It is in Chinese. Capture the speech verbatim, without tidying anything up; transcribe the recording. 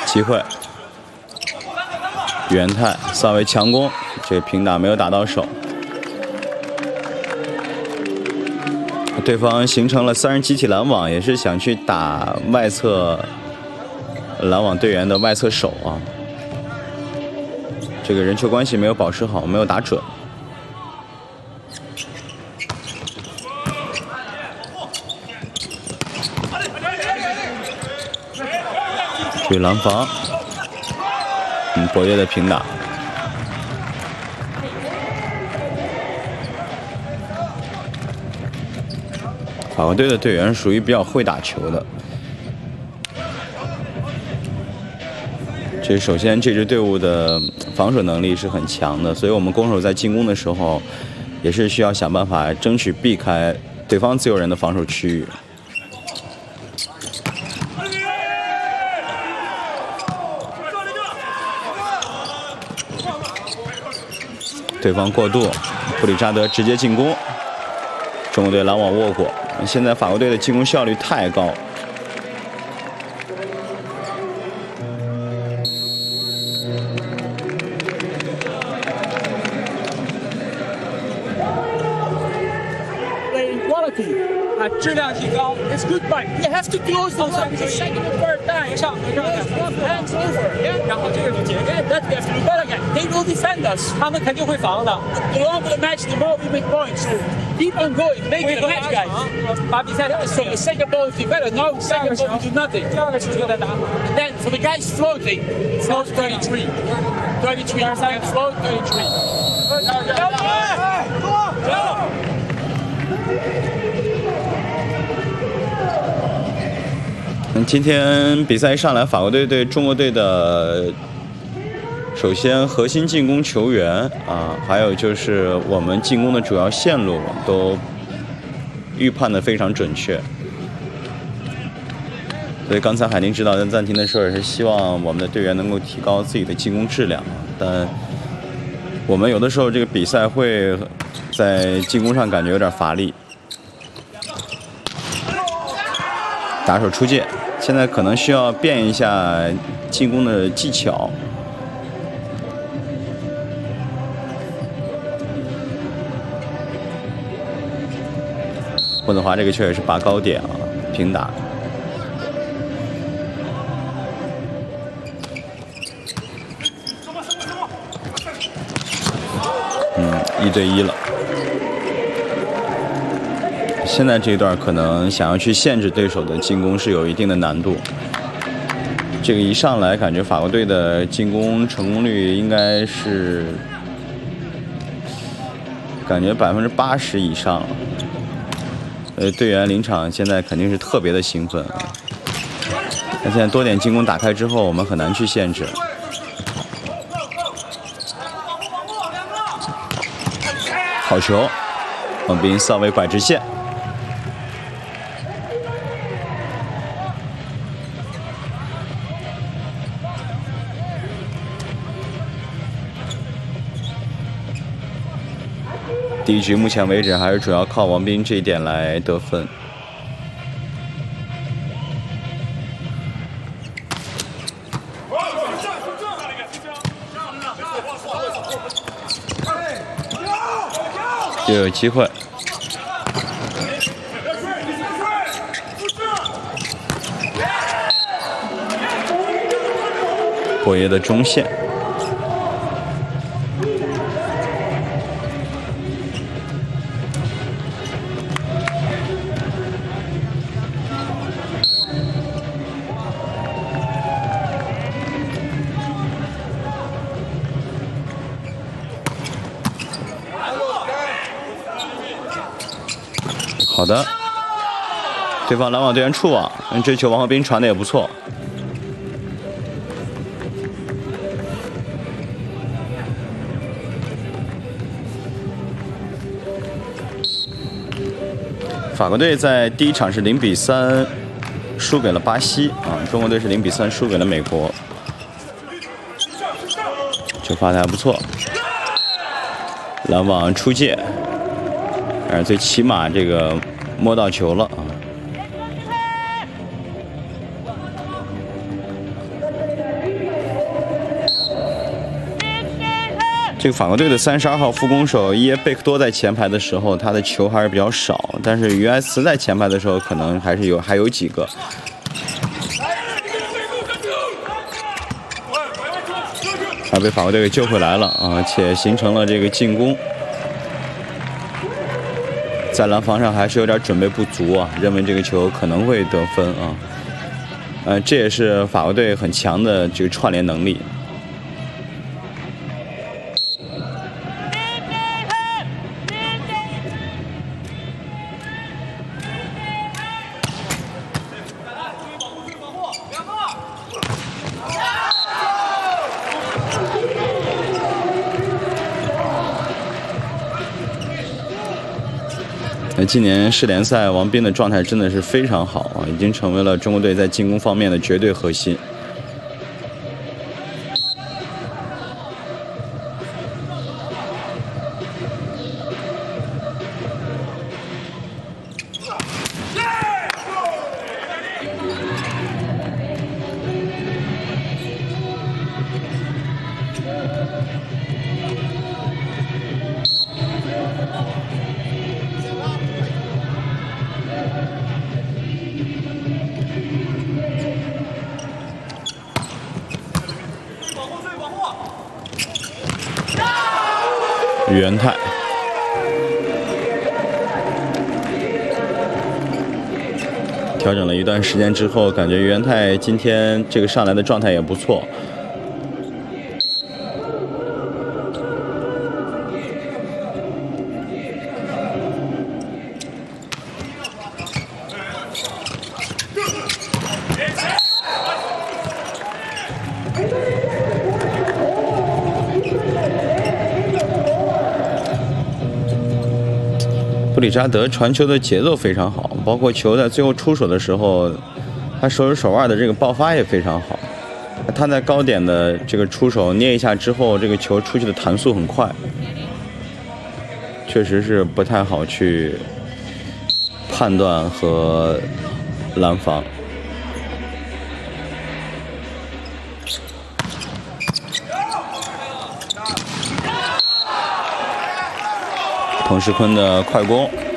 机会，元泰稍微强攻，这个平打没有打到手。对方形成了三人集体拦网，也是想去打外侧拦网队员的外侧手啊。这个人球关系没有保持好，没有打准。对拦防，嗯，博越的平打。法国队的队员属于比较会打球的。这首先这支队伍的防守能力是很强的，所以我们攻手在进攻的时候，也是需要想办法争取避开对方自由人的防守区域。对方过渡，布里扎德直接进攻，中国队拦网握过。现在法国队的进攻效率太高。 啊，质量提高。It's good, but you have to close the line the second and third time. 上和上 hands over. 然后这个是解决。That we have to do better again. They will defend us. 他们肯定会防的。The longer the match, the more we make points. So keep on going, make the match, guys. 把比赛 So the second ball is better. Now second ball we do nothing. 第二个球就在打。And then for the guys floating, float thirty-three, thirty-three. Float thirty-three. 嗯，今天比赛一上来，法国队对中国队的首先核心进攻球员啊，还有就是我们进攻的主要线路都预判的非常准确。所以刚才海宁指导在暂停的时候也是希望我们的队员能够提高自己的进攻质量，但我们有的时候这个比赛会在进攻上感觉有点乏力。打手出界，现在可能需要变一下进攻的技巧。霍德华这个球也是拔高点啊，平打。嗯，一对一了。现在这一段可能想要去限制对手的进攻是有一定的难度。这个一上来感觉法国队的进攻成功率应该是感觉百分之八十以上。呃，队员临场现在肯定是特别的兴奋。那现在多点进攻打开之后，我们很难去限制。好球，王斌稍微拐直线。第一局目前为止还是主要靠王斌这一点来得分。又有机会。博耶的中线。好的，对方拦网队员触网，这球王浩斌传的也不错。法国队在第一场是零比三输给了巴西啊，中国队是零比三输给了美国。球发的还不错，拦网出界，但是最起码这个摸到球了啊。 这个法国队的三十二号副攻手伊耶贝克多在前排的时候，他的球还是比较少，但是于埃茨在前排的时候，可能还是有还有几个。还被法国队给救回来了啊，且形成了这个进攻。在拦防上还是有点准备不足啊，认为这个球可能会得分啊。呃，这也是法国队很强的这个串联能力。今年世联赛，王斌的状态真的是非常好啊，已经成为了中国队在进攻方面的绝对核心。袁泰，调整了一段时间之后，感觉袁泰今天这个上来的状态也不错。布里扎德传球的节奏非常好，包括球在最后出手的时候，他手指手腕的这个爆发也非常好。他在高点的这个出手捏一下之后，这个球出去的弹速很快，确实是不太好去判断和拦防。彭世坤的快攻。